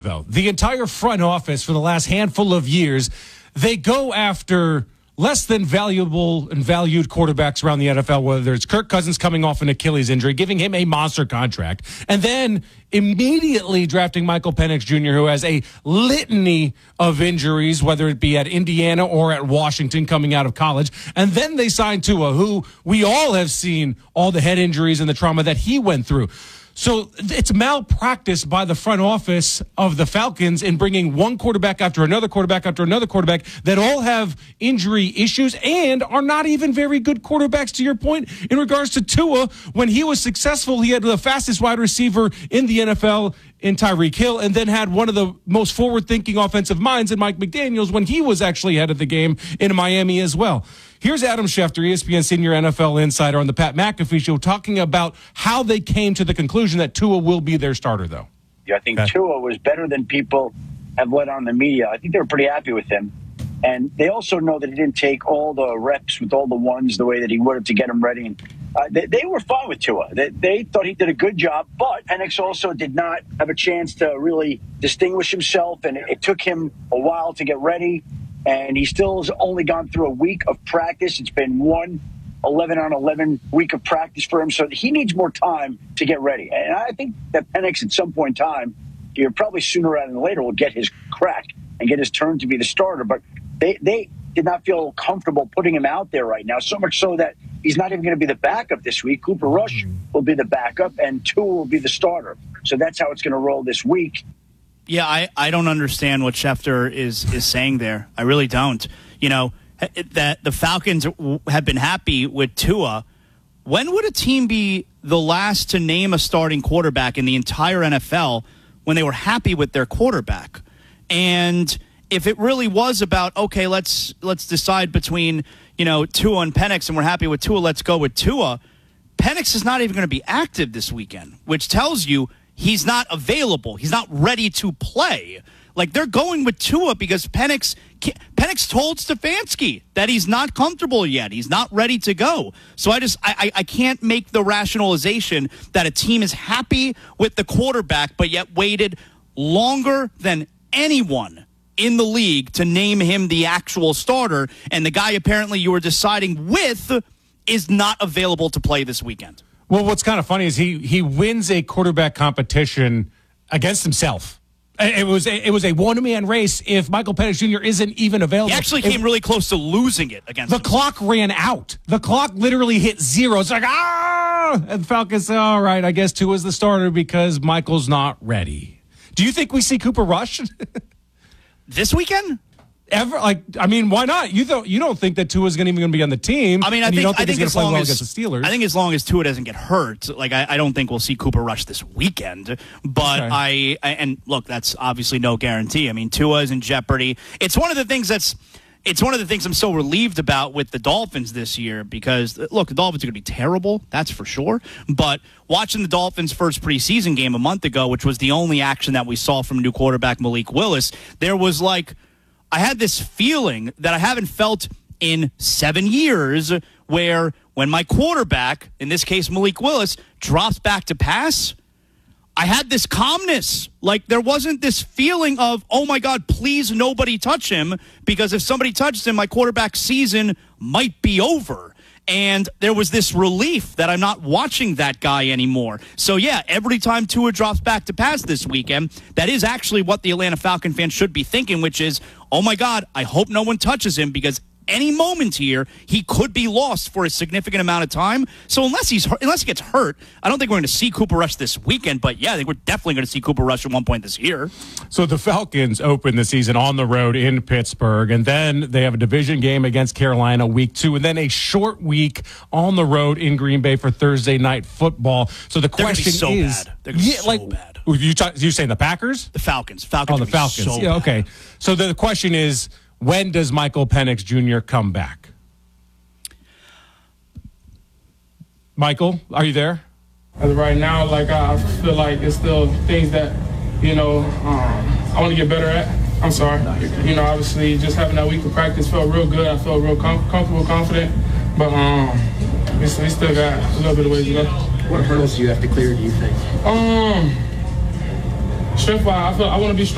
though. The entire front office for the last handful of years, they go after less than valuable and valued quarterbacks around the NFL, whether it's Kirk Cousins coming off an Achilles injury, giving him a monster contract, and then immediately drafting Michael Penix Jr., who has a litany of injuries, whether it be at Indiana or at Washington coming out of college. And then they signed Tua, who we all have seen all the head injuries and the trauma that he went through. So it's malpractice by the front office of the Falcons in bringing one quarterback after another quarterback after another quarterback that all have injury issues and are not even very good quarterbacks, to your point, in regards to Tua. When he was successful, he had the fastest wide receiver in the NFL in Tyreek Hill, and then had one of the most forward-thinking offensive minds in Mike McDaniels when he was actually ahead of the game in Miami as well. Here's Adam Schefter, ESPN senior NFL insider on the Pat McAfee Show, talking about how they came to the conclusion that Tua will be their starter, though. Yeah, I think Tua was better than people have let on the media. I think they were pretty happy with him. And they also know that he didn't take all the reps with all the ones the way that he would have to get him ready. And they were fine with Tua. They thought he did a good job, but Penix also did not have a chance to really distinguish himself, and it took him a while to get ready. And he still has only gone through a week of practice. It's been one 11-on-11 week of practice for him, so he needs more time to get ready. And I think that Penix at some point in time, probably sooner rather than later, will get his crack and get his turn to be the starter. But they did not feel comfortable putting him out there right now, so much so that he's not even going to be the backup this week. Cooper Rush will be the backup, and Tua will be the starter. So that's how it's going to roll this week. Yeah, I don't understand what Schefter is saying there. I really don't. You know, that the Falcons have been happy with Tua. When would a team be the last to name a starting quarterback in the entire NFL when they were happy with their quarterback? And if it really was about, okay, let's decide between, Tua and Penix, and we're happy with Tua, let's go with Tua. Penix is not even going to be active this weekend, which tells you he's not available. He's not ready to play. Like, they're going with Tua because Penix told Stefanski that he's not comfortable yet. He's not ready to go. So I can't make the rationalization that a team is happy with the quarterback but yet waited longer than anyone in the league to name him the actual starter, and the guy apparently you were deciding with is not available to play this weekend. Well, what's kind of funny is he wins a quarterback competition against himself. It was a one-man race if Michael Penix Jr. isn't even available. He actually came really close to losing it against himself. Clock ran out. The clock literally hit zero. It's like, and Falcons say, all right, I guess Tua's the starter because Michael's not ready. Do you think we see Cooper Rush this weekend? Why not? You don't think that Tua's even going to be on the team? I mean, I don't think he's going to play well against the Steelers. I think as long as Tua doesn't get hurt, I don't think we'll see Cooper Rush this weekend. But okay. And look, that's obviously no guarantee. I mean, Tua is in jeopardy. It's one of the things I'm so relieved about with the Dolphins this year because, look, the Dolphins are going to be terrible, that's for sure. But watching the Dolphins' first preseason game a month ago, which was the only action that we saw from new quarterback Malik Willis, there was I had this feeling that I haven't felt in 7 years where when my quarterback, in this case Malik Willis, drops back to pass, I had this calmness. There wasn't this feeling of, oh my God, please nobody touch him, because if somebody touches him, my quarterback season might be over. And there was this relief that I'm not watching that guy anymore. So, yeah, every time Tua drops back to pass this weekend, that is actually what the Atlanta Falcon fans should be thinking, which is, oh, my God, I hope no one touches him because any moment here, he could be lost for a significant amount of time. So unless he gets hurt, I don't think we're going to see Cooper Rush this weekend. But, yeah, I think we're definitely going to see Cooper Rush at one point this year. So the Falcons open the season on the road in Pittsburgh, and then they have a division game against Carolina week 2, and then a short week on the road in Green Bay for Thursday night football. So the question is, they're going to be so bad. You saying the Packers? The Falcons. The Falcons. So yeah, okay. So the question is, when does Michael Penix Jr. come back? Michael, are you there? As of right now, I feel like it's still things that, I want to get better at. I'm sorry. Obviously, just having that week of practice felt real good. I felt real comfortable, confident. But we still got a little bit of ways to go. What hurdles do you have to clear, do you think? Strength-wise, I want to be strong.